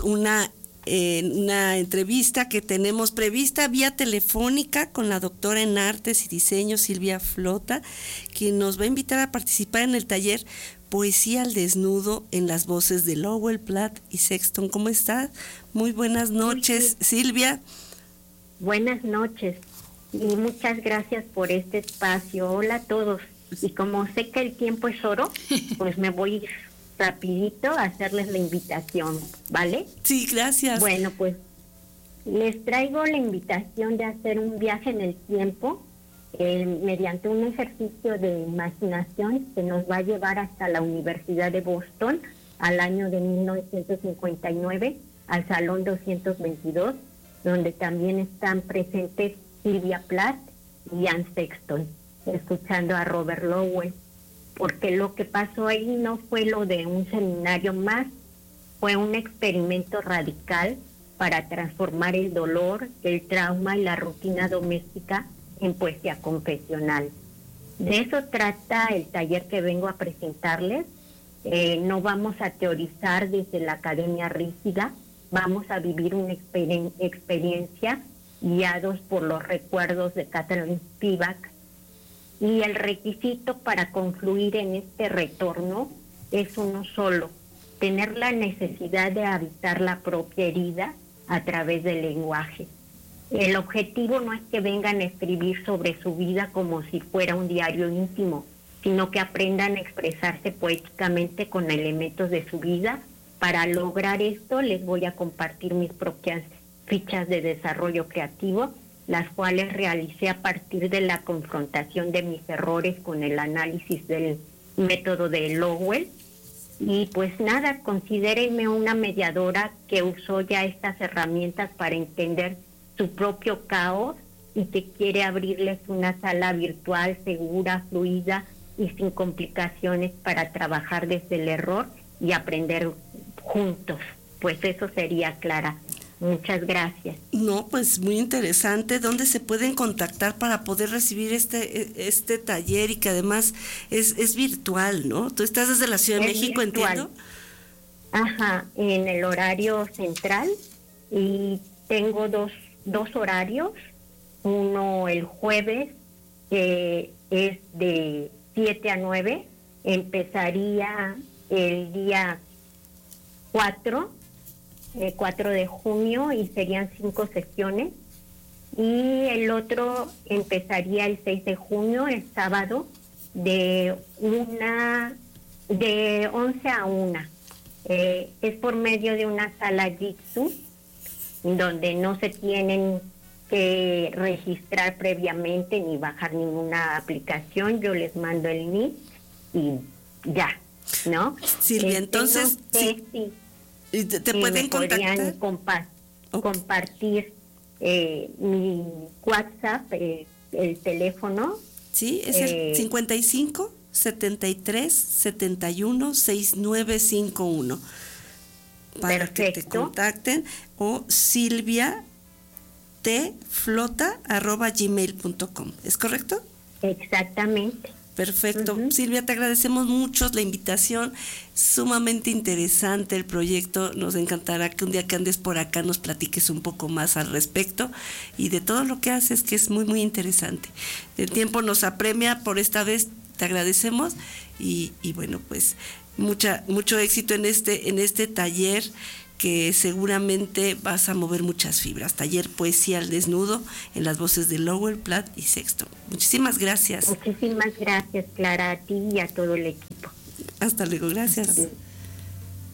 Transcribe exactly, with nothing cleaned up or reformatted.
una, eh, una entrevista que tenemos prevista vía telefónica con la doctora en Artes y Diseño Silvia Flota, quien nos va a invitar a participar en el taller Poesía al Desnudo en las voces de Lowell, Platt y Sexton. ¿Cómo estás? Muy buenas noches, sí, sí. Silvia. Buenas noches y muchas gracias por este espacio. Hola a todos. Y como sé que el tiempo es oro, pues me voy rapidito a hacerles la invitación, ¿vale? Sí, gracias. Bueno, pues les traigo la invitación de hacer un viaje en el tiempo eh, mediante un ejercicio de imaginación que nos va a llevar hasta la Universidad de Boston al año de mil novecientos cincuenta y nueve, al Salón doscientos veintidós, donde también están presentes Sylvia Plath y Anne Sexton, escuchando a Robert Lowell, porque lo que pasó ahí no fue lo de un seminario más, fue un experimento radical para transformar el dolor, el trauma y la rutina doméstica en poesía confesional. De eso trata el taller que vengo a presentarles. Eh, no vamos a teorizar desde la academia rígida, vamos a vivir una exper- experiencia guiados por los recuerdos de Catherine Spivak. Y el requisito para concluir en este retorno es uno solo: tener la necesidad de habitar la propia herida a través del lenguaje. El objetivo no es que vengan a escribir sobre su vida como si fuera un diario íntimo, sino que aprendan a expresarse poéticamente con elementos de su vida. Para lograr esto les voy a compartir mis propias fichas de desarrollo creativo, las cuales realicé a partir de la confrontación de mis errores con el análisis del método de Lowell. Y pues nada, considérenme una mediadora que usó ya estas herramientas para entender su propio caos y que quiere abrirles una sala virtual segura, fluida y sin complicaciones para trabajar desde el error y aprender juntos. Pues eso sería, Clara. Muchas gracias. No, pues muy interesante. ¿Dónde se pueden contactar para poder recibir este este taller y que además es, es virtual, ¿no? Tú estás desde la Ciudad de México, virtual. Entiendo. Ajá, en el horario central, y tengo dos, dos horarios. Uno el jueves, que es de siete a nueve, empezaría el día cuatro de junio y serían cinco sesiones, y el otro empezaría el seis de junio, el sábado, de una de once a una. Eh, es por medio de una sala Jitsu, donde no se tienen que registrar previamente ni bajar ninguna aplicación. Yo les mando el link y ya, ¿no? Silvia, este, entonces no sé sí. si ¿Y te, te sí, pueden me contactar? Compa- okay. Compartir eh, mi WhatsApp, eh, el teléfono. Sí, es eh, el cincuenta y cinco, setenta y tres, setenta y uno, sesenta y nueve cincuenta y uno para perfecto. Que te contacten, o silvia t flota arroba gmail punto com. ¿Es correcto? Exactamente. Perfecto. Uh-huh. Silvia, te agradecemos mucho la invitación, sumamente interesante el proyecto. Nos encantará que un día que andes por acá nos platiques un poco más al respecto y de todo lo que haces, que es muy muy interesante. El tiempo nos apremia por esta vez, te agradecemos y, y bueno, pues mucha mucho éxito en este en este taller, que seguramente vas a mover muchas fibras. Taller Poesía al Desnudo en las voces de Lowell, Platt y Sexton. Muchísimas gracias. Muchísimas gracias, Clara, a ti y a todo el equipo. Hasta luego, gracias. Hasta luego.